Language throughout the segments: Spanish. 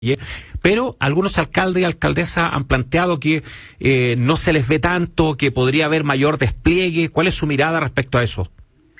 Pero algunos alcaldes y alcaldesas han planteado que no se les ve tanto, que podría haber mayor despliegue. ¿Cuál es su mirada respecto a eso?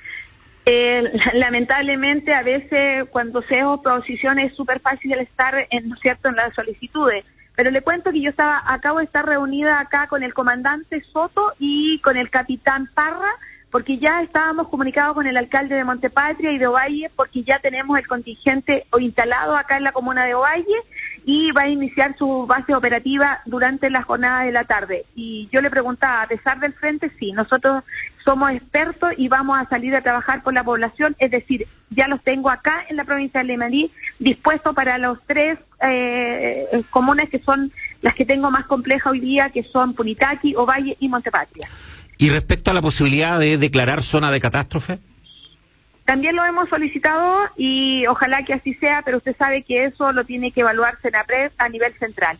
Lamentablemente, a veces cuando se es oposición es súper fácil estar ¿no es cierto?, en las solicitudes. Pero le cuento que yo acabo de estar reunida acá con el comandante Soto y con el capitán Parra, porque ya estábamos comunicados con el alcalde de Montepatria y de Ovalle, porque ya tenemos el contingente instalado acá en la comuna de Ovalle y va a iniciar su base operativa durante la jornada de la tarde. Y yo le preguntaba, a pesar del frente, sí, nosotros somos expertos y vamos a salir a trabajar con la población, es decir, ya los tengo acá en la provincia de Limarí, dispuestos para los 3 comunas que son las que tengo más complejas hoy día, que son Punitaqui, Ovalle y Montepatria. ¿Y respecto a la posibilidad de declarar zona de catástrofe? También lo hemos solicitado y ojalá que así sea, pero usted sabe que eso lo tiene que evaluar Senapred a nivel central.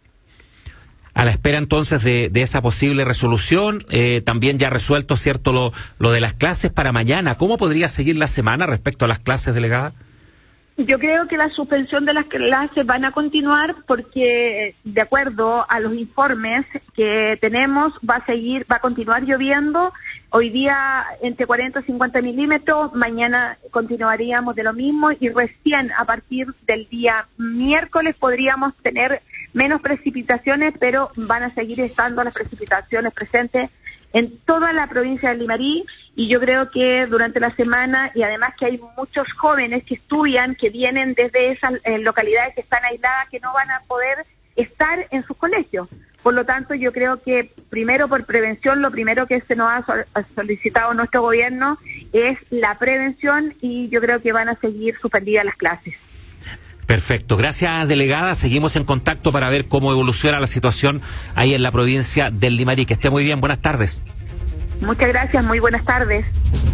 A la espera entonces de esa posible resolución, también ya resuelto, ¿cierto?, lo de las clases para mañana. ¿Cómo podría seguir la semana respecto a las clases, delegada? Yo creo que la suspensión de las clases van a continuar porque, de acuerdo a los informes que tenemos, va a continuar lloviendo. Hoy día entre 40 y 50 milímetros, mañana continuaríamos de lo mismo y recién a partir del día miércoles podríamos tener menos precipitaciones, pero van a seguir estando las precipitaciones presentes en toda la provincia de Limarí, y yo creo que durante la semana, y además que hay muchos jóvenes que estudian, que vienen desde esas localidades que están aisladas, que no van a poder estar en sus colegios. Por lo tanto, yo creo que primero por prevención, lo primero que se nos ha solicitado nuestro gobierno es la prevención, y yo creo que van a seguir suspendidas las clases. Perfecto. Gracias, delegada. Seguimos en contacto para ver cómo evoluciona la situación ahí en la provincia del Limarí. Que esté muy bien. Buenas tardes. Muchas gracias. Muy buenas tardes.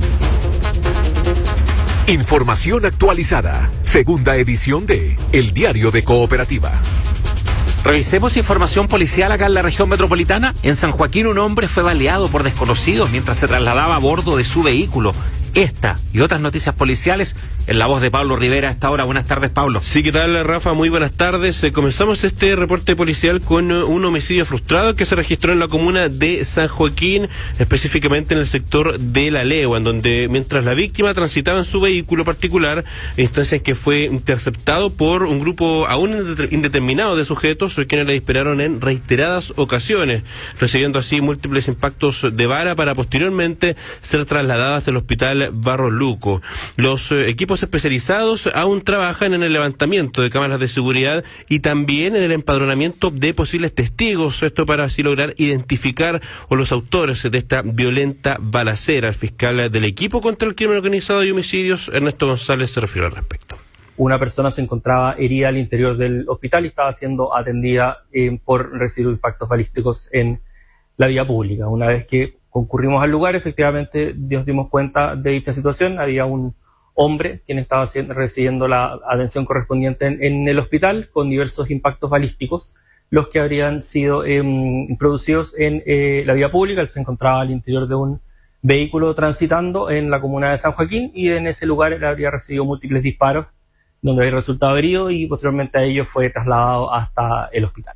Información actualizada. Segunda edición de El Diario de Cooperativa. Revisemos información policial acá en la región metropolitana. En San Joaquín, un hombre fue baleado por desconocidos mientras se trasladaba a bordo de su vehículo. Esta y otras noticias policiales en la voz de Pablo Rivera a esta hora. Buenas tardes, Pablo. Sí, ¿qué tal, Rafa? Muy buenas tardes. Comenzamos este reporte policial con un homicidio frustrado que se registró en la comuna de San Joaquín, específicamente en el sector de La Legua, en donde mientras la víctima transitaba en su vehículo particular, instancia en que fue interceptado por un grupo aún indeterminado de sujetos quienes le dispararon en reiteradas ocasiones, recibiendo así múltiples impactos de bala para posteriormente ser trasladada hasta el hospital Barros Luco. Los equipos especializados aún trabajan en el levantamiento de cámaras de seguridad y también en el empadronamiento de posibles testigos, esto para así lograr identificar a los autores de esta violenta balacera. El fiscal del equipo contra el crimen organizado y homicidios, Ernesto González, se refirió al respecto. Una persona se encontraba herida al interior del hospital y estaba siendo atendida por recibir impactos balísticos en la vía pública. Una vez que concurrimos al lugar, efectivamente nos dimos cuenta de dicha situación. Había un hombre quien estaba recibiendo la atención correspondiente en el hospital con diversos impactos balísticos, los que habrían sido producidos en la vía pública. Él se encontraba al interior de un vehículo transitando en la comuna de San Joaquín y en ese lugar él habría recibido múltiples disparos donde había resultado herido y posteriormente a ello fue trasladado hasta el hospital.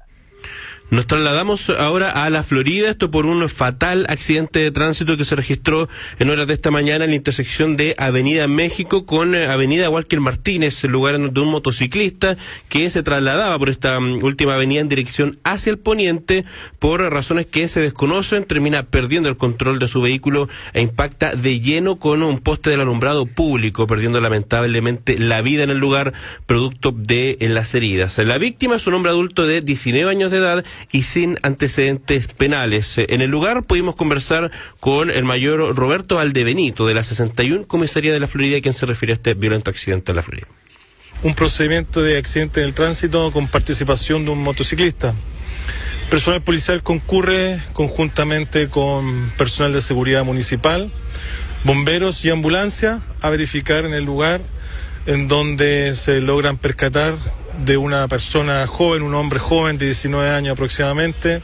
Nos trasladamos ahora a la Florida, esto por un fatal accidente de tránsito que se registró en horas de esta mañana en la intersección de Avenida México con Avenida Walker Martínez, el lugar de un motociclista que se trasladaba por esta última avenida en dirección hacia el poniente. Por razones que se desconocen, termina perdiendo el control de su vehículo e impacta de lleno con un poste del alumbrado público, perdiendo lamentablemente la vida en el lugar, producto de las heridas. La víctima es un hombre adulto de 19 años de edad y sin antecedentes penales. En el lugar pudimos conversar con el mayor Roberto Valdebenito de la 61 Comisaría de la Florida, quien se refiere a este violento accidente en la Florida. Un procedimiento de accidente del tránsito con participación de un motociclista. Personal policial concurre conjuntamente con personal de seguridad municipal, bomberos y ambulancia a verificar en el lugar, en donde se logran percatar de una persona joven, un hombre joven de 19 años aproximadamente,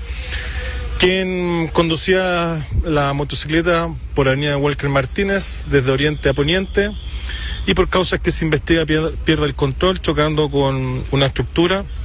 quien conducía la motocicleta por avenida Walker Martínez desde oriente a poniente y por causas que se investiga pierde el control chocando con una estructura